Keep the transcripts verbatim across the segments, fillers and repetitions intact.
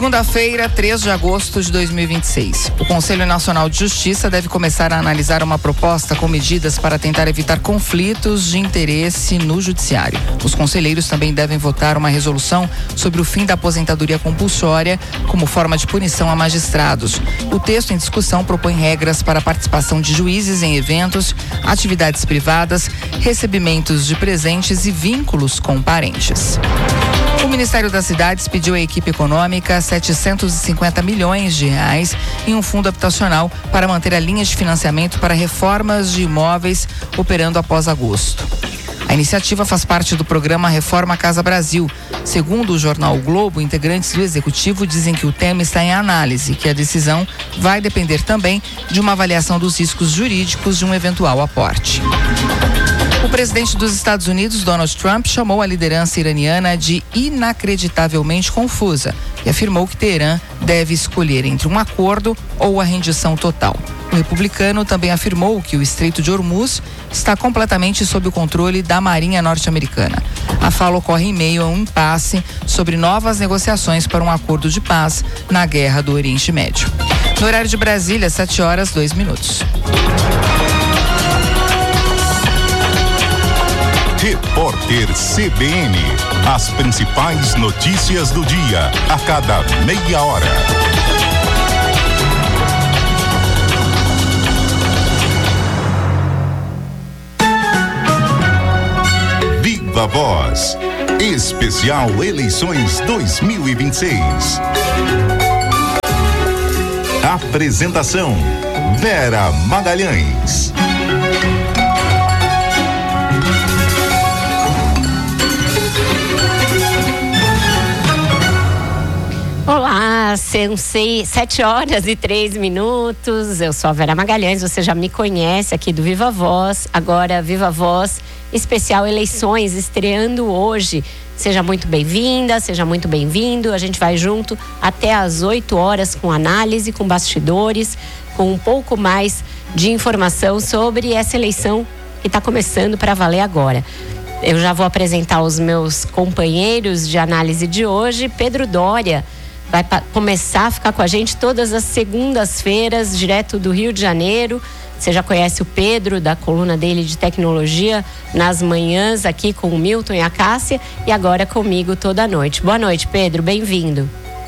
Segunda-feira, três de agosto de dois mil e vinte e seis. O Conselho Nacional de Justiça deve começar a analisar uma proposta com medidas para tentar evitar conflitos de interesse no judiciário. Os conselheiros também devem votar uma resolução sobre o fim da aposentadoria compulsória como forma de punição a magistrados. O texto em discussão propõe regras para a participação de juízes em eventos, atividades privadas, recebimentos de presentes e vínculos com parentes. O Ministério das Cidades pediu à equipe econômica setecentos e cinquenta milhões de reais em um fundo habitacional para manter a linha de financiamento para reformas de imóveis operando após agosto. A iniciativa faz parte do programa Reforma Casa Brasil. Segundo o jornal o Globo, integrantes do executivo dizem que o tema está em análise e que a decisão vai depender também de uma avaliação dos riscos jurídicos de um eventual aporte. O presidente dos Estados Unidos, Donald Trump, chamou a liderança iraniana de inacreditavelmente confusa e afirmou que Teherã deve escolher entre um acordo ou a rendição total. O republicano também afirmou que o Estreito de Hormuz está completamente sob o controle da Marinha norte-americana. A fala ocorre em meio a um impasse sobre novas negociações para um acordo de paz na guerra do Oriente Médio. No horário de Brasília, sete horas, dois minutos. Repórter C B N. As principais notícias do dia, a cada meia hora. Viva Voz. Especial Eleições dois mil e vinte e seis. Apresentação: Vera Magalhães. Olá, são seis, sete horas e três minutos. Eu sou a Vera Magalhães, você já me conhece aqui do Viva Voz. Agora, Viva Voz, especial Eleições, estreando hoje. Seja muito bem-vinda, seja muito bem-vindo. A gente vai junto até às oito horas com análise, com bastidores, com um pouco mais de informação sobre essa eleição que está começando para valer agora. Eu já vou apresentar os meus companheiros de análise de hoje. Pedro Doria vai pa- começar a ficar com a gente todas as segundas-feiras, direto do Rio de Janeiro. Você já conhece o Pedro, da coluna dele de tecnologia, nas manhãs aqui com o Milton e a Cássia, e agora comigo toda noite. Boa noite, Pedro, bem-vindo.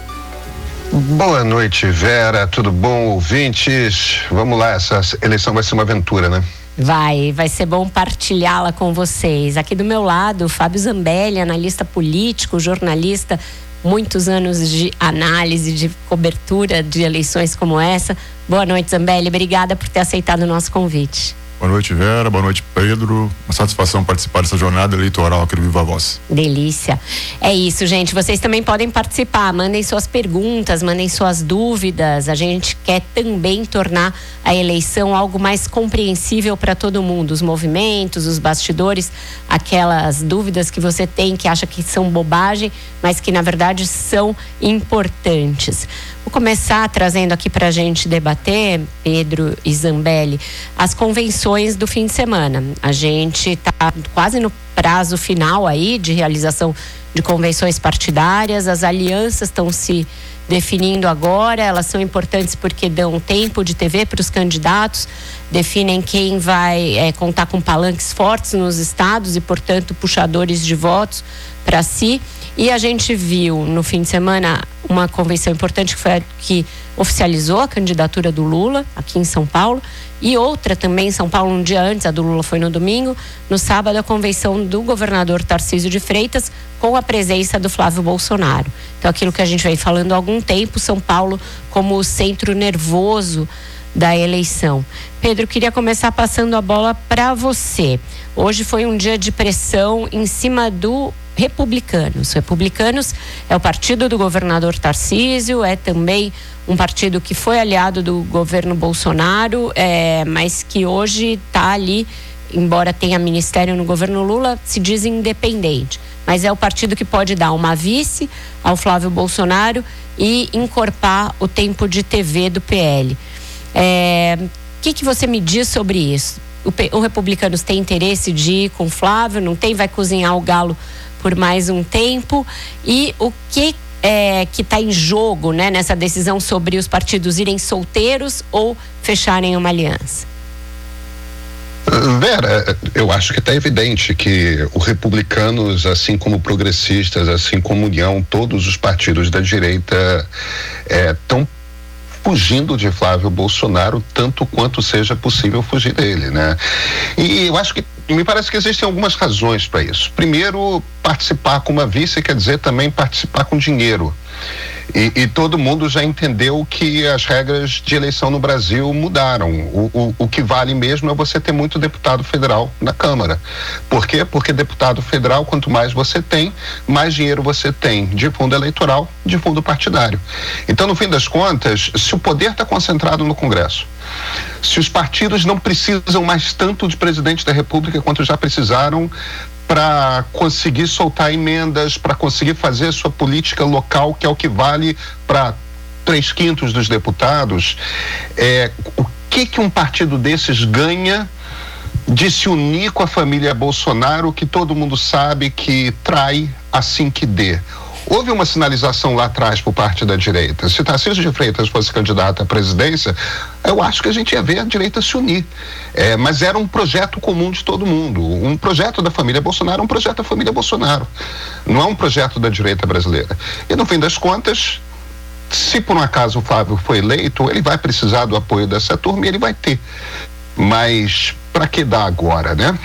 Boa noite, Vera, tudo bom, ouvintes? Vamos lá, essa eleição vai ser uma aventura, né? Vai, vai ser bom partilhá-la com vocês. Aqui do meu lado, Fábio Zambelli, analista político, jornalista, muitos anos de análise, de cobertura de eleições como essa. Boa noite, Zambelli. Obrigada por ter aceitado o nosso convite. Boa noite, Vera. Boa noite, Pedro. Uma satisfação participar dessa jornada eleitoral aqui do Viva Voz. Delícia. É isso, gente. Vocês também podem participar. Mandem suas perguntas, mandem suas dúvidas. A gente quer também tornar a eleição algo mais compreensível para todo mundo. Os movimentos, os bastidores, aquelas dúvidas que você tem que acha que são bobagem, mas que na verdade são importantes. Vou começar trazendo aqui para a gente debater, Pedro e Zambelli, as convenções do fim de semana. A gente está quase no prazo final aí de realização de convenções partidárias. As alianças estão se definindo agora. Elas são importantes porque dão tempo de T V para os candidatos, definem quem vai é, contar com palanques fortes nos estados e, portanto, puxadores de votos para si. E a gente viu no fim de semana uma convenção importante que foi a que oficializou a candidatura do Lula aqui em São Paulo, e outra também em São Paulo um dia antes. A do Lula foi no domingo. No sábado, a convenção do governador Tarcísio de Freitas, com a presença do Flávio Bolsonaro. Então, aquilo que a gente vem falando há algum tempo, São Paulo como o centro nervoso da eleição. Pedro, queria começar passando a bola para você. Hoje foi um dia de pressão em cima do Republicanos. Republicanos é o partido do governador Tarcísio, é também um partido que foi aliado do governo Bolsonaro, é, mas que hoje está ali, embora tenha ministério no governo Lula, se diz independente. Mas é o partido que pode dar uma vice ao Flávio Bolsonaro e encorpar o tempo de T V do P L. É, o que, que você me diz sobre isso? O, o Republicanos tem interesse de ir com o Flávio? Não tem? Vai cozinhar o galo por mais um tempo? E o que é, que está em jogo, né, nessa decisão sobre os partidos irem solteiros ou fecharem uma aliança? Vera, eu acho que está evidente que os republicanos, assim como progressistas, assim como União, todos os partidos da direita estão é, fugindo de Flávio Bolsonaro tanto quanto seja possível fugir dele, né? E eu acho que me parece que existem algumas razões para isso. Primeiro, participar com uma vice quer dizer também participar com dinheiro. E, e todo mundo já entendeu que as regras de eleição no Brasil mudaram. O, o, o que vale mesmo é você ter muito deputado federal na Câmara. Por quê? Porque deputado federal, quanto mais você tem, mais dinheiro você tem de fundo eleitoral, de fundo partidário. Então, no fim das contas, se o poder está concentrado no Congresso, se os partidos não precisam mais tanto de presidente da República quanto já precisaram, para conseguir soltar emendas, para conseguir fazer sua política local, que é o que vale para três quintos dos deputados, é, o que que um partido desses ganha de se unir com a família Bolsonaro, que todo mundo sabe que trai assim que dê? Houve uma sinalização lá atrás por parte da direita. Se Tarcísio de Freitas fosse candidato à presidência, eu acho que a gente ia ver a direita se unir. É, mas era um projeto comum de todo mundo. Um projeto da família Bolsonaro é um projeto da família Bolsonaro. Não é um projeto da direita brasileira. E no fim das contas, se por um acaso o Flávio foi eleito, ele vai precisar do apoio dessa turma e ele vai ter. Mas para que dar agora, né?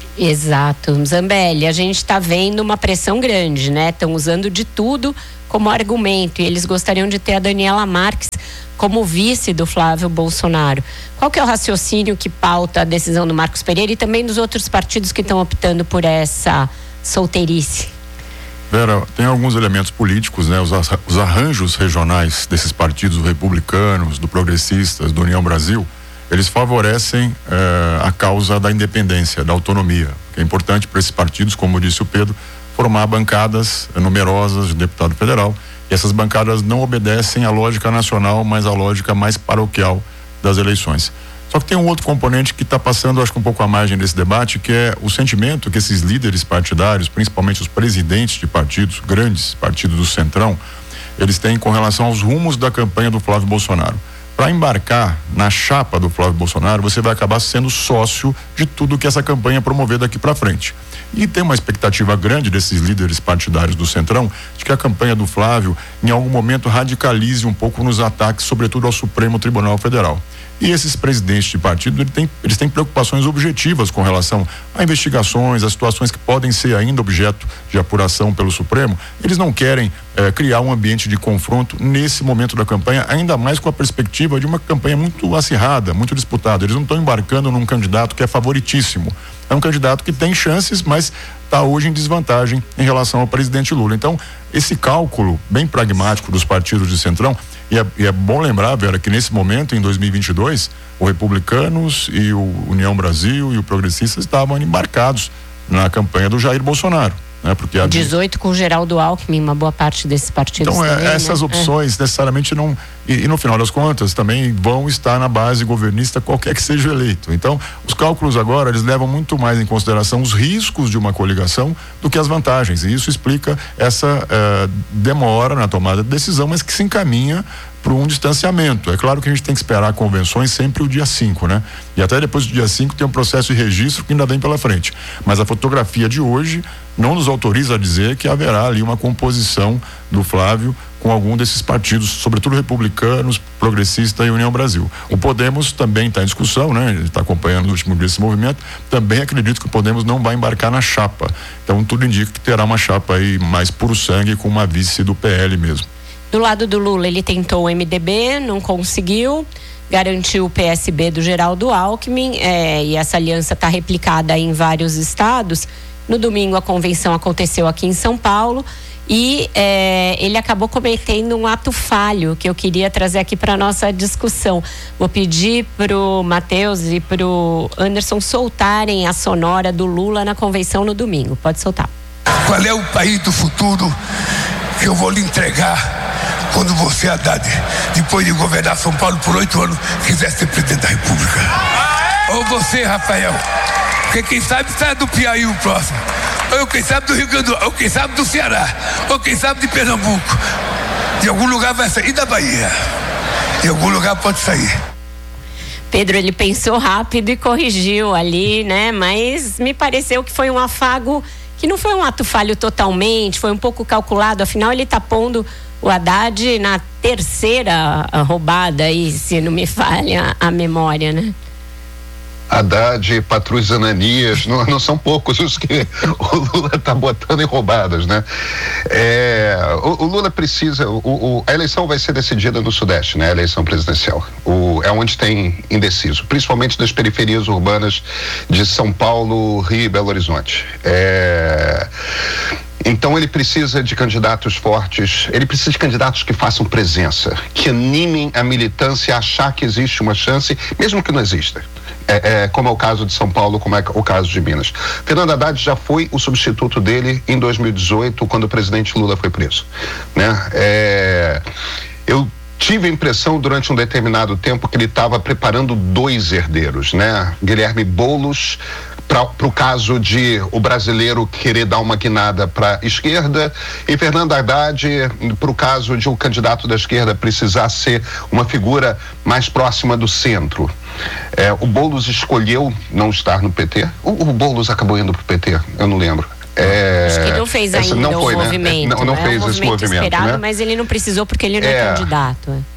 Exato, Zambelli, a gente está vendo uma pressão grande, né? Estão usando de tudo como argumento e eles gostariam de ter a Daniela Marques como vice do Flávio Bolsonaro. Qual que é o raciocínio que pauta a decisão do Marcos Pereira e também dos outros partidos que estão optando por essa solteirice? Vera, tem alguns elementos políticos, né? Os, os arranjos regionais desses partidos republicanos, do Progressistas, do União Brasil, eles favorecem eh, a causa da independência, da autonomia, que é importante para esses partidos, como disse o Pedro, formar bancadas numerosas de deputado federal. E essas bancadas não obedecem à lógica nacional, mas à lógica mais paroquial das eleições. Só que tem um outro componente que está passando, acho que um pouco à margem desse debate, que é o sentimento que esses líderes partidários, principalmente os presidentes de partidos, grandes partidos do Centrão, eles têm com relação aos rumos da campanha do Flávio Bolsonaro. Para embarcar na chapa do Flávio Bolsonaro, você vai acabar sendo sócio de tudo que essa campanha promover daqui para frente. E tem uma expectativa grande desses líderes partidários do Centrão de que a campanha do Flávio, em algum momento, radicalize um pouco nos ataques, sobretudo ao Supremo Tribunal Federal. E esses presidentes de partido, eles têm, eles têm preocupações objetivas com relação a investigações, a situações que podem ser ainda objeto de apuração pelo Supremo. Eles não querem eh, criar um ambiente de confronto nesse momento da campanha, ainda mais com a perspectiva de uma campanha muito acirrada, muito disputada. Eles não estão embarcando num candidato que é favoritíssimo. É um candidato que tem chances, mas está hoje em desvantagem em relação ao presidente Lula. Então, esse cálculo bem pragmático dos partidos de Centrão, e é, e é bom lembrar, Vera, que nesse momento, em dois mil e vinte e dois, o Republicanos e o União Brasil e o Progressistas estavam embarcados na campanha do Jair Bolsonaro. Né? Porque a dezoito com o Geraldo Alckmin, uma boa parte desses partidos. Então, também, é, essas né? opções é. necessariamente não. E, e no final das contas também vão estar na base governista, qualquer que seja eleito. Então, os cálculos agora, eles levam muito mais em consideração os riscos de uma coligação do que as vantagens. E isso explica essa uh, demora na tomada de decisão, mas que se encaminha para um distanciamento. É claro que a gente tem que esperar convenções sempre o dia cinco, né? E até depois do dia cinco tem um processo de registro que ainda vem pela frente. Mas a fotografia de hoje não nos autoriza a dizer que haverá ali uma composição do Flávio com algum desses partidos, sobretudo republicanos, progressista e União Brasil. O Podemos também está em discussão, né? Ele está acompanhando no último dia esse movimento. Também acredito que o Podemos não vai embarcar na chapa. Então tudo indica que terá uma chapa aí mais puro sangue com uma vice do P L mesmo. Do lado do Lula, ele tentou o M D B, não conseguiu, garantiu o P S B do Geraldo Alckmin, é, e essa aliança está replicada em vários estados. No domingo, a convenção aconteceu aqui em São Paulo e é, ele acabou cometendo um ato falho que eu queria trazer aqui para nossa discussão. Vou pedir pro Matheus e pro Anderson soltarem a sonora do Lula na convenção no domingo. Pode soltar. Qual é o país do futuro que eu vou lhe entregar quando você, Haddad, depois de governar São Paulo por oito anos, quiser ser presidente da República? Ou você, Rafael, porque quem sabe sai do Piauí o próximo. ou quem sabe do Rio Grande do Sul, ou quem sabe do Ceará, ou quem sabe de Pernambuco. De algum lugar vai sair da Bahia. De algum lugar pode sair. Pedro, ele pensou rápido e corrigiu ali, né? Mas me pareceu que foi um afago que não foi um ato falho totalmente, foi um pouco calculado. Afinal, ele tá pondo o Haddad na terceira roubada aí, se não me falha a memória, né? Haddad, Patrus Ananias, não, não são poucos os que o Lula está botando em roubadas, né? É, o, o Lula precisa, o, o, a eleição vai ser decidida no Sudeste, né? A eleição presidencial. O, é onde tem indeciso, principalmente nas periferias urbanas de São Paulo, Rio e Belo Horizonte. É... Então ele precisa de candidatos fortes, ele precisa de candidatos que façam presença, que animem a militância a achar que existe uma chance, mesmo que não exista. É, é, como é o caso de São Paulo, como é o caso de Minas. Fernando Haddad já foi o substituto dele em dois mil e dezoito, quando o presidente Lula foi preso, né? É, eu tive a impressão durante um determinado tempo que ele estava preparando dois herdeiros, né? Guilherme Boulos, para o caso de o brasileiro querer dar uma guinada para a esquerda, e Fernando Haddad para o caso de o candidato da esquerda precisar ser uma figura mais próxima do centro. É, o Boulos escolheu não estar no P T. O, o Boulos acabou indo para o P T, eu não lembro. É, Acho que ele não fez ainda não o foi, movimento. Né? Não, não é fez um esse movimento movimento, esperado, né? mas ele não precisou porque ele não é, é candidato. É.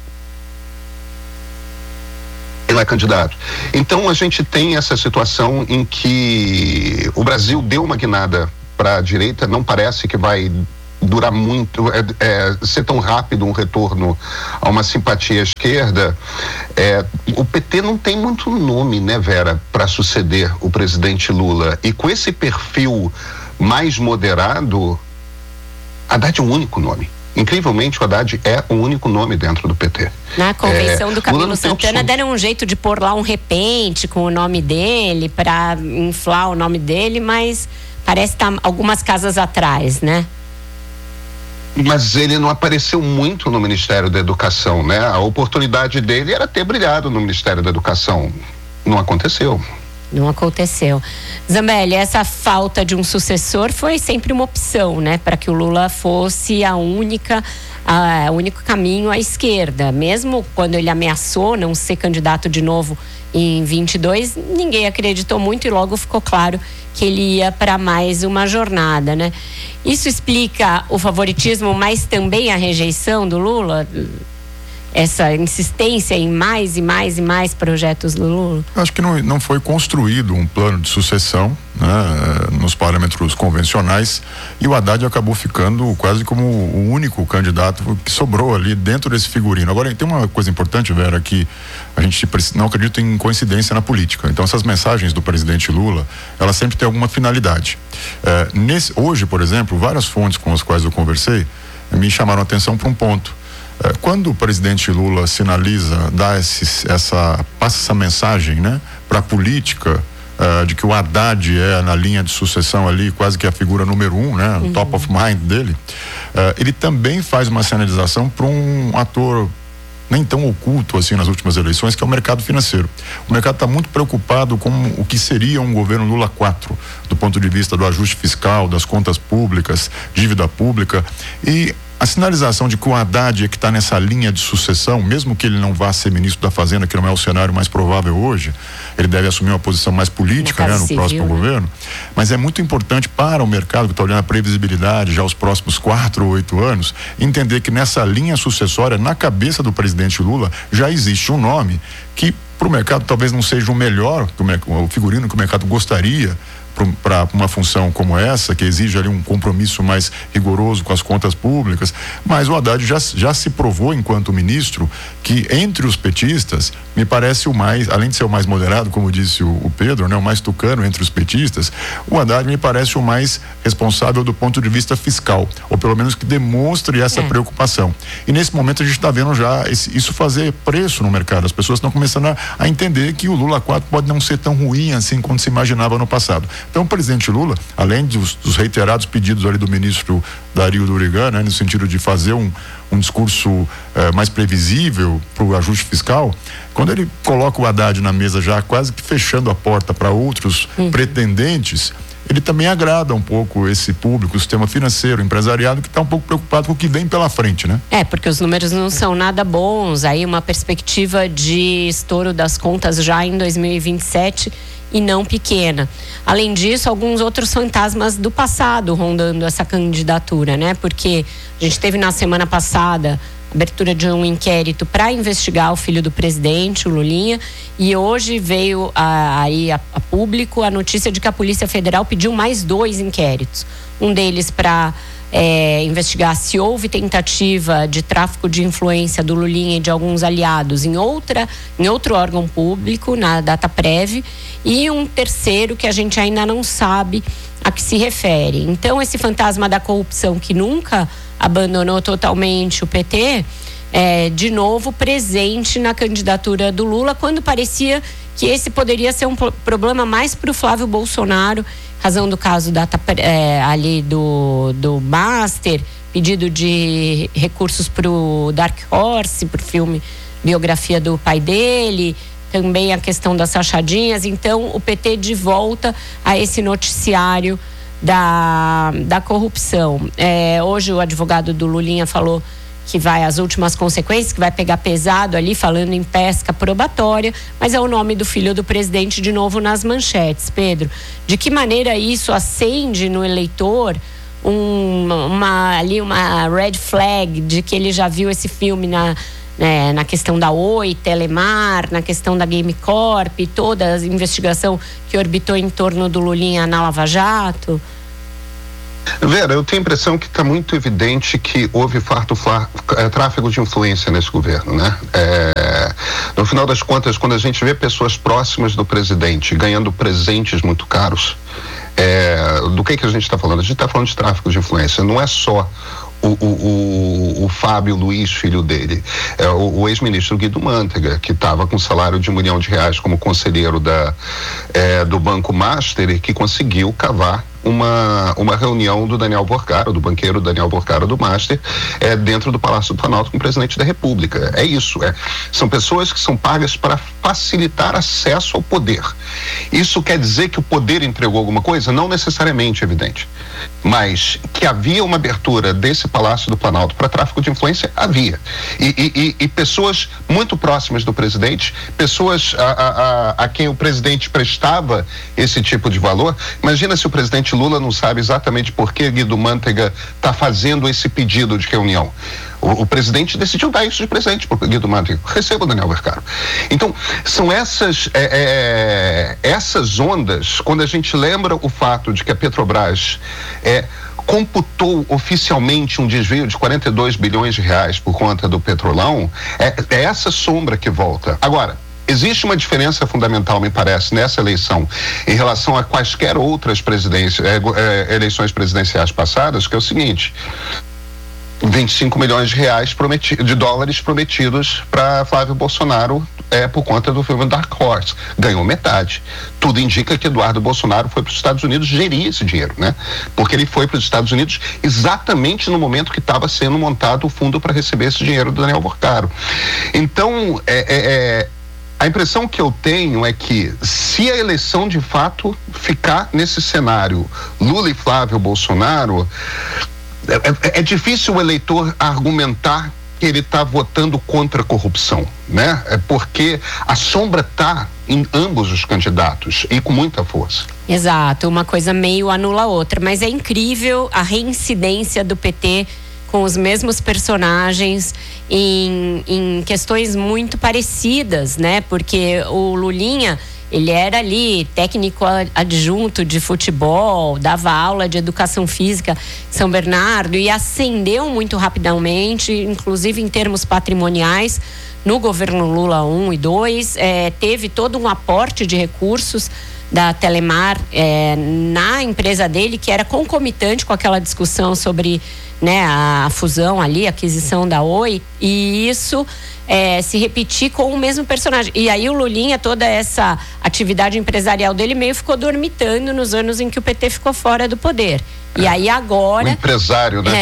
Ele é candidato. Então a gente tem essa situação em que o Brasil deu uma guinada para a direita, não parece que vai durar muito, é, é, ser tão rápido um retorno a uma simpatia à esquerda. É, o P T não tem muito nome, né, Vera, para suceder o presidente Lula. E com esse perfil mais moderado, Haddad é o único nome. Incrivelmente, o Haddad é o único nome dentro do P T. Na convenção é, do Camilo Santana opção. deram um jeito de pôr lá um repente com o nome dele, para inflar o nome dele, mas parece estar algumas casas atrás, né? Mas ele não apareceu muito no Ministério da Educação, né? A oportunidade dele era ter brilhado no Ministério da Educação. Não aconteceu. Não aconteceu. Zambelli, essa falta de um sucessor foi sempre uma opção, né? Para que o Lula fosse a única, a, o único caminho à esquerda. Mesmo quando ele ameaçou não ser candidato de novo em vinte e dois, ninguém acreditou muito e logo ficou claro que ele ia para mais uma jornada, né? Isso explica o favoritismo, mas também a rejeição do Lula? Essa insistência em mais e mais e mais projetos do Lula? Acho que não, não foi construído um plano de sucessão, né, nos parâmetros convencionais, e o Haddad acabou ficando quase como o único candidato que sobrou ali dentro desse figurino. Agora, tem uma coisa importante, Vera, que a gente não acredita em coincidência na política. Então, essas mensagens do presidente Lula, elas sempre têm alguma finalidade. É, nesse, hoje, por exemplo, várias fontes com as quais eu conversei me chamaram a atenção para um ponto. Quando o presidente Lula sinaliza, dá esse, essa, passa essa mensagem, né, para a política, uh, de que o Haddad é na linha de sucessão ali, quase que a figura número um, né, uhum. top of mind dele, uh, ele também faz uma sinalização para um ator nem tão oculto assim nas últimas eleições, que é o mercado financeiro. O mercado está muito preocupado com o que seria um governo Lula quatro, do ponto de vista do ajuste fiscal, das contas públicas, dívida pública, e a sinalização de que o Haddad é que está nessa linha de sucessão, mesmo que ele não vá ser ministro da Fazenda, que não é o cenário mais provável hoje, ele deve assumir uma posição mais política, né, no civil, próximo, né, governo, mas é muito importante para o mercado que está olhando a previsibilidade já os próximos quatro ou oito anos, entender que nessa linha sucessória, na cabeça do presidente Lula, já existe um nome que para o mercado talvez não seja o melhor, o figurino que o mercado gostaria para uma função como essa, que exige ali um compromisso mais rigoroso com as contas públicas, mas o Haddad já, já se provou enquanto ministro que entre os petistas, me parece o mais, além de ser o mais moderado, como disse o, o Pedro, né, o mais tucano entre os petistas, o Haddad me parece o mais responsável do ponto de vista fiscal, ou pelo menos que demonstre essa é. preocupação. E nesse momento a gente está vendo já esse, isso fazer preço no mercado, as pessoas estão começando a, a entender que o Lula quatro pode não ser tão ruim assim quanto se imaginava no passado. Então o presidente Lula, além dos, dos reiterados pedidos ali do ministro Dario Durigan, né, no sentido de fazer um, um discurso eh, mais previsível para o ajuste fiscal, quando ele coloca o Haddad na mesa já quase que fechando a porta para outros hum. pretendentes, ele também agrada um pouco esse público, o sistema financeiro, o empresariado, que está um pouco preocupado com o que vem pela frente, né? É, porque os números não são nada bons, aí uma perspectiva de estouro das contas já em dois mil e vinte e sete e não pequena. Além disso, alguns outros fantasmas do passado rondando essa candidatura, né? Porque a gente teve na semana passada abertura de um inquérito para investigar o filho do presidente, o Lulinha, e hoje veio aí a, a, a público a notícia de que a Polícia Federal pediu mais dois inquéritos. Um deles para é, investigar se houve tentativa de tráfico de influência do Lulinha e de alguns aliados em, outra, em outro órgão público, na DataPrev, e um terceiro que a gente ainda não sabe a que se refere. Então, esse fantasma da corrupção que nunca abandonou totalmente o P T, é, de novo presente na candidatura do Lula, quando parecia que esse poderia ser um problema mais para o Flávio Bolsonaro, razão do caso da, é, ali do, do Master, pedido de recursos para o Dark Horse, para o filme biografia do pai dele, também a questão das rachadinhas. Então, o P T de volta a esse noticiário da, da corrupção. É, hoje o advogado do Lulinha falou que vai às últimas consequências, que vai pegar pesado ali, falando em pesca probatória, mas é o nome do filho do presidente de novo nas manchetes. Pedro, de que maneira isso acende no eleitor um, uma, ali uma red flag de que ele já viu esse filme na... É, na questão da Oi, Telemar, na questão da Game Corp, toda a investigação que orbitou em torno do Lulinha na Lava Jato? Vera, eu tenho a impressão que está muito evidente que houve farto, farto, é, tráfego de influência nesse governo, né? É, no final das contas, quando a gente vê pessoas próximas do presidente ganhando presentes muito caros, é, do que que a gente está falando? A gente está falando de tráfico de influência, não é só O, o, o, o Fábio Luiz, filho dele, é, o, o ex-ministro Guido Mantega, que estava com salário de um milhão de reais como conselheiro da, é, do Banco Master e que conseguiu cavar uma, uma reunião do Daniel Borcaro, do banqueiro Daniel Borcaro do Master, é, dentro do Palácio do Planalto com o presidente da República. É isso, é. São pessoas que são pagas para facilitar acesso ao poder. Isso quer dizer que o poder entregou alguma coisa? Não necessariamente, evidente. Mas que havia uma abertura desse Palácio do Planalto para tráfico de influência, havia. E, e, e pessoas muito próximas do presidente, pessoas a, a, a quem o presidente prestava esse tipo de valor. Imagina se o presidente Lula não sabe exatamente por que Guido Mantega está fazendo esse pedido de reunião. O, o presidente decidiu dar isso de presente para o Guido Mantega. Receba o Daniel Borcaro. Então, são essas, é, é, essas ondas, quando a gente lembra o fato de que a Petrobras é, computou oficialmente um desvio de quarenta e dois bilhões de reais por conta do Petrolão, é, é essa sombra que volta. Agora, existe uma diferença fundamental, me parece, nessa eleição em relação a quaisquer outras presidências, é, é, eleições presidenciais passadas, que é o seguinte: vinte e cinco milhões de reais prometi- de dólares prometidos para Flávio Bolsonaro é, por conta do filme Dark Horse. Ganhou metade. Tudo indica que Eduardo Bolsonaro foi para os Estados Unidos gerir esse dinheiro, né? Porque ele foi para os Estados Unidos exatamente no momento que estava sendo montado o fundo para receber esse dinheiro do Daniel Borcaro. Então, é, é, é a impressão que eu tenho é que, se a eleição de fato ficar nesse cenário Lula e Flávio Bolsonaro, é, é, é difícil o eleitor argumentar que ele está votando contra a corrupção, né? É porque a sombra está em ambos os candidatos e com muita força. Exato, uma coisa meio anula a outra, mas é incrível a reincidência do P T com os mesmos personagens em, em questões muito parecidas, né? Porque o Lulinha, ele era ali técnico adjunto de futebol, dava aula de educação física em São Bernardo e ascendeu muito rapidamente, inclusive em termos patrimoniais, no governo Lula um e dois, é, teve todo um aporte de recursos da Telemar é, na empresa dele, que era concomitante com aquela discussão sobre, né, a, a fusão ali, a aquisição da Oi, e isso é, se repetir com o mesmo personagem. E aí o Lulinha, toda essa atividade empresarial dele meio ficou dormitando nos anos em que o P T ficou fora do poder. É. E aí agora... O empresário, né? É.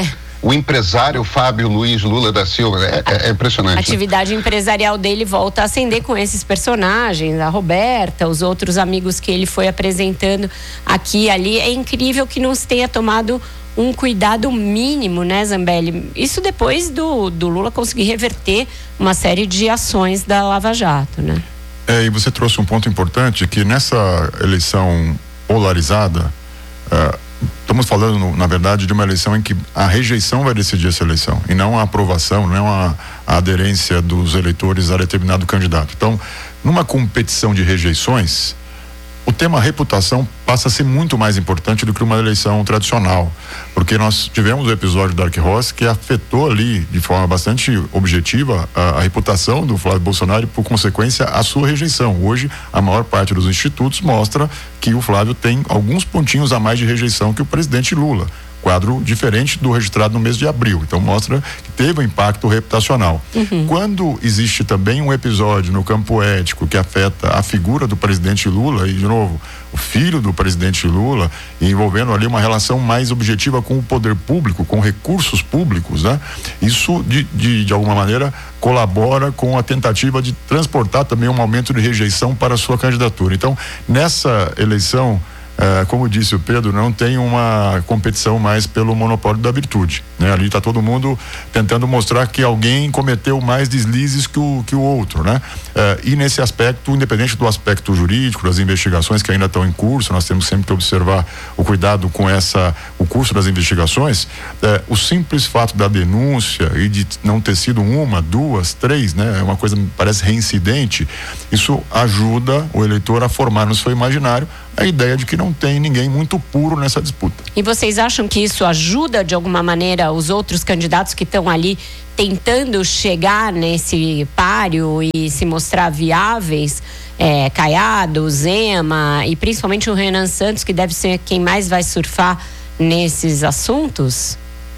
o empresário Fábio Luiz Lula da Silva. É, é, é impressionante. A atividade empresarial dele volta a ascender com esses personagens, a Roberta, os outros amigos que ele foi apresentando aqui e ali. É incrível que não se tenha tomado um cuidado mínimo, né, Zambelli? Isso depois do, do Lula conseguir reverter uma série de ações da Lava Jato, né? É, e você trouxe um ponto importante, que nessa eleição polarizada, uh, estamos falando, na verdade, de uma eleição em que a rejeição vai decidir essa eleição, e não a aprovação, não a, a aderência dos eleitores a determinado candidato. Então, numa competição de rejeições, o tema reputação passa a ser muito mais importante do que uma eleição tradicional, porque nós tivemos o episódio do Dark Horse que afetou ali de forma bastante objetiva a, a reputação do Flávio Bolsonaro e, por consequência, a sua rejeição. Hoje, a maior parte dos institutos mostra que o Flávio tem alguns pontinhos a mais de rejeição que o presidente Lula. Quadro diferente do registrado no mês de abril. Então mostra que teve um impacto reputacional. Uhum. Quando existe também um episódio no campo ético que afeta a figura do presidente Lula, e de novo, o filho do presidente Lula, envolvendo ali uma relação mais objetiva com o poder público, com recursos públicos, né? Isso de, de, de alguma maneira colabora com a tentativa de transportar também um aumento de rejeição para a sua candidatura. Então, nessa eleição, Uh, como disse o Pedro, não tem uma competição mais pelo monopólio da virtude, né? Ali está todo mundo tentando mostrar que alguém cometeu mais deslizes que o, que o outro, né? Uh, e nesse aspecto, independente do aspecto jurídico, das investigações que ainda estão em curso, nós temos sempre que observar o cuidado com essa, o curso das investigações. Uh, o simples fato da denúncia e de não ter sido uma, duas, três, né? É uma coisa que parece reincidente. Isso ajuda o eleitor a formar no seu imaginário a ideia de que não tem ninguém muito puro nessa disputa. E vocês acham que isso ajuda de alguma maneira os outros candidatos que estão ali tentando chegar nesse páreo e se mostrar viáveis? É, Caiado, Zema e principalmente o Renan Santos, que deve ser quem mais vai surfar nesses assuntos?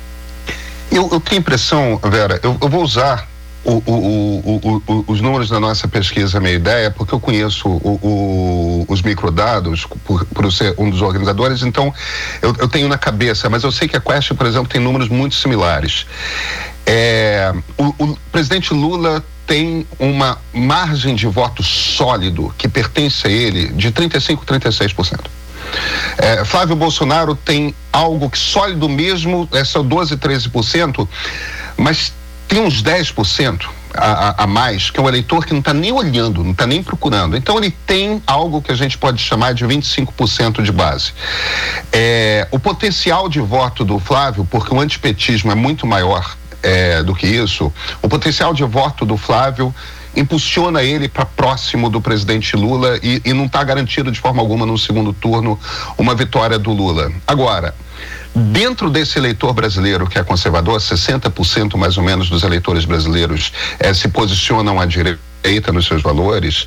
Eu, eu tenho impressão, Vera, eu, eu vou usar O, o, o, o, os números da nossa pesquisa, a minha ideia, porque eu conheço o, o, os microdados por, por ser um dos organizadores, então eu, eu tenho na cabeça, mas eu sei que a Quest, por exemplo, tem números muito similares. É, o, o presidente Lula tem uma margem de voto sólido que pertence a ele de trinta e cinco, trinta e seis por cento. É, Flávio Bolsonaro tem algo que sólido mesmo, é só doze, treze por cento, mas tem uns dez por cento a, a, a mais, que é um eleitor que não está nem olhando, não está nem procurando. Então ele tem algo que a gente pode chamar de vinte e cinco por cento de base. É, o potencial de voto do Flávio, porque o antipetismo é muito maior é, do que isso, o potencial de voto do Flávio impulsiona ele para próximo do presidente Lula e, e não está garantido de forma alguma no segundo turno uma vitória do Lula. Agora, dentro desse eleitor brasileiro que é conservador, sessenta por cento mais ou menos dos eleitores brasileiros eh, se posicionam à direita nos seus valores,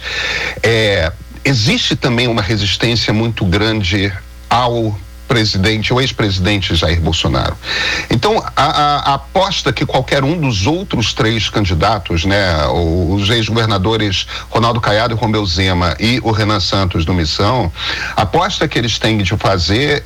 eh, existe também uma resistência muito grande ao presidente, o ex-presidente Jair Bolsonaro. Então, a, a, a aposta que qualquer um dos outros três candidatos, né, os ex-governadores Ronaldo Caiado e Romeu Zema e o Renan Santos do Missão, a aposta que eles têm de fazer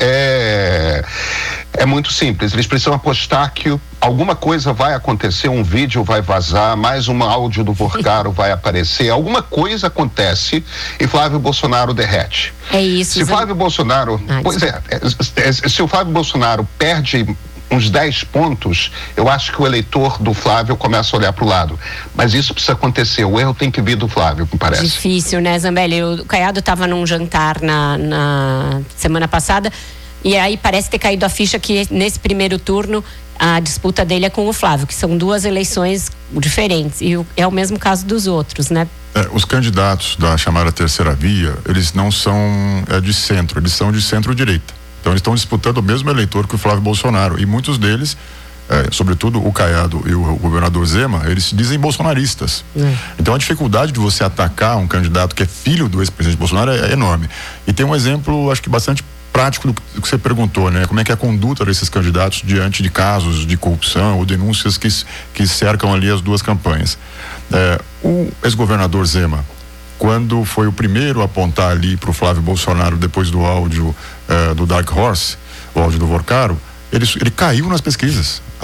é, é muito simples. Eles precisam apostar que alguma coisa vai acontecer, um vídeo vai vazar, mais um áudio do Vorcaro vai aparecer, alguma coisa acontece e Flávio Bolsonaro derrete. É isso. Se Flávio Bolsonaro, ah, pois é, é, é, se o Flávio Bolsonaro perde uns dez pontos, eu acho que o eleitor do Flávio começa a olhar para o lado. Mas isso precisa acontecer, o erro tem que vir do Flávio, me parece. Difícil, né, Zambelli? O Caiado estava num jantar na, na semana passada e aí parece ter caído a ficha que nesse primeiro turno a disputa dele é com o Flávio, que são duas eleições diferentes e é o mesmo caso dos outros, né? É, os candidatos da chamada terceira via, eles não são é, de centro, eles são de centro-direita. Então eles estão disputando o mesmo eleitor que o Flávio Bolsonaro e muitos deles, é, sobretudo o Caiado e o, o governador Zema, eles se dizem bolsonaristas. É. Então a dificuldade de você atacar um candidato que é filho do ex-presidente Bolsonaro é, é enorme. E tem um exemplo, acho que bastante prático do que você perguntou, né? Como é que é a conduta desses candidatos diante de casos de corrupção ou denúncias que, que cercam ali as duas campanhas. É, o ex-governador Zema, quando foi o primeiro a apontar ali para o Flávio Bolsonaro depois do áudio é, do Dark Horse, o áudio do Vorcaro, ele, ele caiu nas pesquisas. As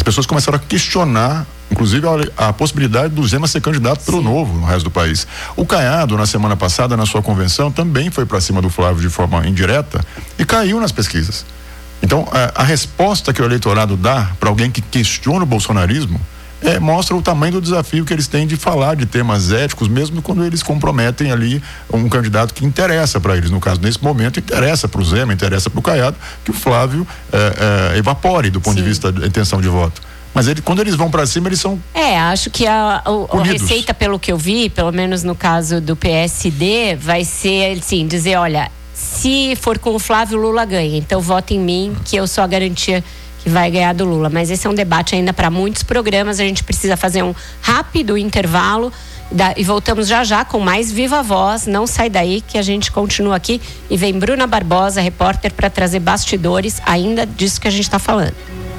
pessoas começaram a questionar, inclusive, a, a possibilidade do Zema ser candidato pelo Novo no resto do país. O Caiado, na semana passada, na sua convenção, também foi para cima do Flávio de forma indireta e caiu nas pesquisas. Então, a, a resposta que o eleitorado dá para alguém que questiona o bolsonarismo É, mostra o tamanho do desafio que eles têm de falar de temas éticos, mesmo quando eles comprometem ali um candidato que interessa para eles. No caso, nesse momento, interessa para o Zema, interessa para o Caiado, que o Flávio é, é, evapore do ponto Sim. de vista da intenção de voto. Mas ele, quando eles vão para cima, eles são. É, acho que a, a, a receita, pelo que eu vi, pelo menos no caso do P S D, vai ser, assim, dizer: olha, se for com o Flávio, Lula ganha. Então, vota em mim, que eu sou a garantia que vai ganhar do Lula. Mas esse é um debate ainda para muitos programas. A gente precisa fazer um rápido intervalo da, e voltamos já já com mais Viva Voz. Não sai daí que a gente continua aqui e vem Bruna Barbosa, repórter, para trazer bastidores ainda disso que a gente está falando.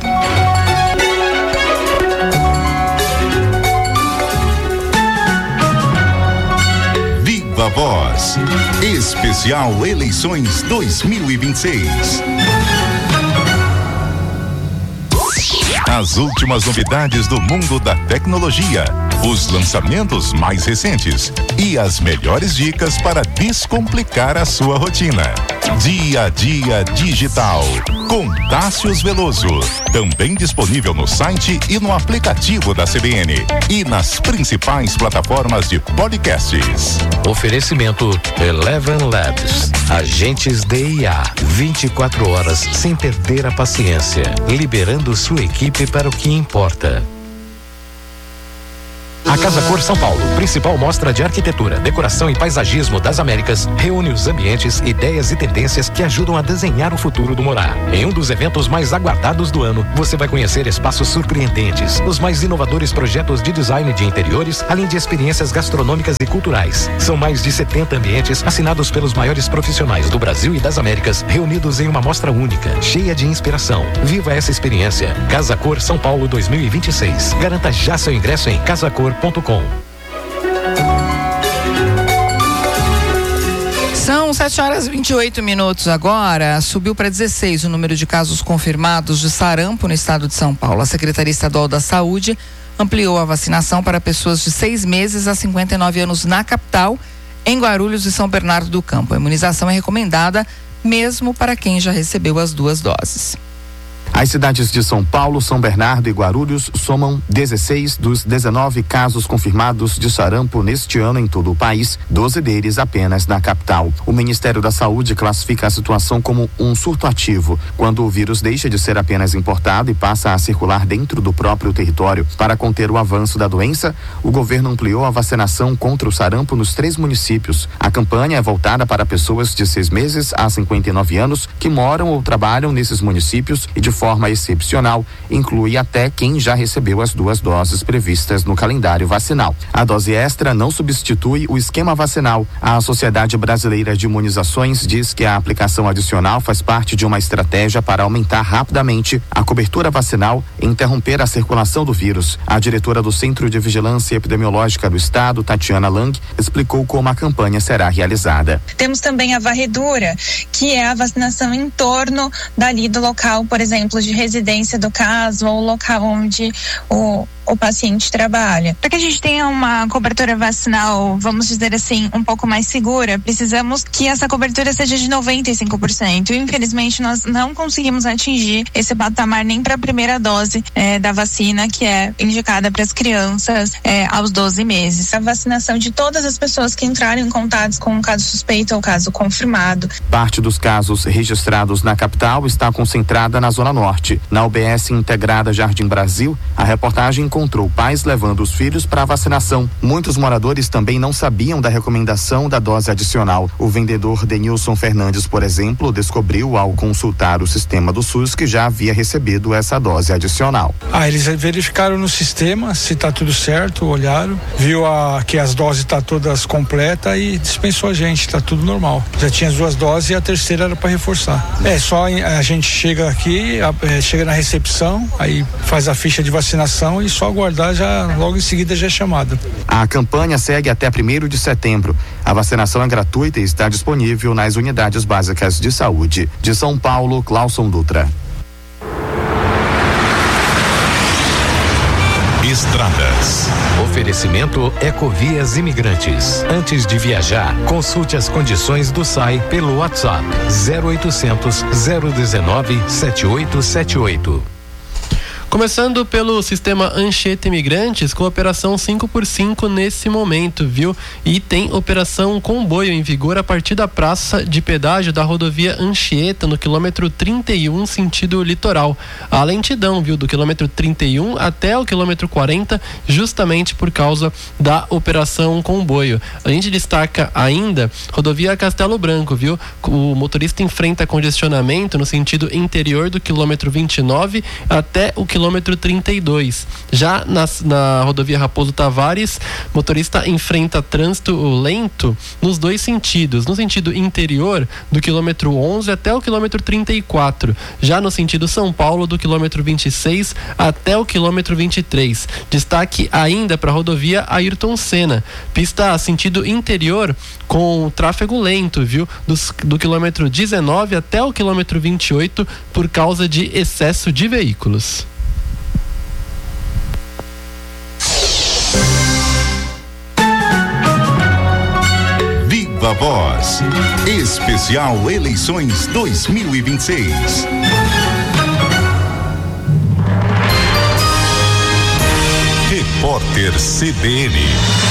Viva Voz, especial Eleições dois mil e vinte e seis. As últimas novidades do mundo da tecnologia, os lançamentos mais recentes e as melhores dicas para descomplicar a sua rotina. Dia a Dia Digital, com Tássius Veloso. Também disponível no site e no aplicativo da C B N e nas principais plataformas de podcasts. Oferecimento Eleven Labs. Agentes D I A, vinte e quatro horas sem perder a paciência, liberando sua equipe para o que importa. A Casa Cor São Paulo, principal mostra de arquitetura, decoração e paisagismo das Américas, reúne os ambientes, ideias e tendências que ajudam a desenhar o futuro do morar. Em um dos eventos mais aguardados do ano, você vai conhecer espaços surpreendentes, os mais inovadores projetos de design de interiores, além de experiências gastronômicas e culturais. São mais de setenta ambientes assinados pelos maiores profissionais do Brasil e das Américas, reunidos em uma mostra única, cheia de inspiração. Viva essa experiência. Casa Cor São Paulo dois mil e vinte e seis. Garanta já seu ingresso em casacor ponto com. São sete horas e vinte e oito minutos agora. Subiu para dezesseis o número de casos confirmados de sarampo no estado de São Paulo. A Secretaria Estadual da Saúde ampliou a vacinação para pessoas de seis meses a cinquenta e nove anos na capital, em Guarulhos e São Bernardo do Campo. A imunização é recomendada mesmo para quem já recebeu as duas doses. As cidades de São Paulo, São Bernardo e Guarulhos somam dezesseis dos dezenove casos confirmados de sarampo neste ano em todo o país, doze deles apenas na capital. O Ministério da Saúde classifica a situação como um surto ativo, quando o vírus deixa de ser apenas importado e passa a circular dentro do próprio território. Para conter o avanço da doença, o governo ampliou a vacinação contra o sarampo nos três municípios. A campanha é voltada para pessoas de seis meses a cinquenta e nove anos que moram ou trabalham nesses municípios e de forma excepcional, inclui até quem já recebeu as duas doses previstas no calendário vacinal. A dose extra não substitui o esquema vacinal. A Sociedade Brasileira de Imunizações diz que a aplicação adicional faz parte de uma estratégia para aumentar rapidamente a cobertura vacinal e interromper a circulação do vírus. A diretora do Centro de Vigilância Epidemiológica do Estado, Tatiana Lang, explicou como a campanha será realizada. Temos também a varredura, que é a vacinação em torno dali do local, por exemplo, de residência do caso ou local onde o, o paciente trabalha. Para que a gente tenha uma cobertura vacinal, vamos dizer assim, um pouco mais segura, precisamos que essa cobertura seja de noventa e cinco por cento. Infelizmente, nós não conseguimos atingir esse patamar nem para a primeira dose é, da vacina, que é indicada para as crianças é, aos doze meses. A vacinação de todas as pessoas que entraram em contato com um caso suspeito ou caso confirmado. Parte dos casos registrados na capital está concentrada na Zona Norte. Na U B S integrada Jardim Brasil, a reportagem encontrou pais levando os filhos para a vacinação. Muitos moradores também não sabiam da recomendação da dose adicional. O vendedor Denilson Fernandes, por exemplo, descobriu ao consultar o sistema do SUS que já havia recebido essa dose adicional. Ah, eles verificaram no sistema se está tudo certo, olharam, viu a, que as doses estão tá todas completas e dispensou a gente, está tudo normal. Já tinha as duas doses e a terceira era para reforçar. É só a gente chega aqui, a, é, chega na recepção, aí faz a ficha de vacinação e só aguardar, já logo em seguida já é chamada. A campanha segue até primeiro de setembro. A vacinação é gratuita e está disponível nas unidades básicas de saúde. De São Paulo, Clauson Dutra. Estradas. Oferecimento Ecovias Imigrantes. Antes de viajar, consulte as condições do S A I pelo WhatsApp zero oitocentos, zero dezenove, setenta e oito setenta e oito. Começando pelo sistema Anchieta Imigrantes, com operação cinco por cinco nesse momento, viu? E tem operação comboio em vigor a partir da praça de pedágio da rodovia Anchieta, no quilômetro trinta e um, sentido litoral. A lentidão, viu? Do quilômetro trinta e um até o quilômetro quarenta, justamente por causa da operação comboio. A gente destaca ainda rodovia Castelo Branco, viu? O motorista enfrenta congestionamento no sentido interior do quilômetro vinte e nove até o quilômetro quilômetro trinta e dois. Já na, na rodovia Raposo Tavares, motorista enfrenta trânsito lento nos dois sentidos. No sentido interior, do quilômetro onze até o quilômetro trinta e quatro. Já no sentido São Paulo, do quilômetro vinte e seis até o quilômetro vinte e três. Destaque ainda para a rodovia Ayrton Senna. Pista sentido interior com tráfego lento, viu? Dos, do quilômetro dezenove até o quilômetro vinte e oito, por causa de excesso de veículos. Viva Voz, especial Eleições dois mil e vinte e seis. Repórter C B N.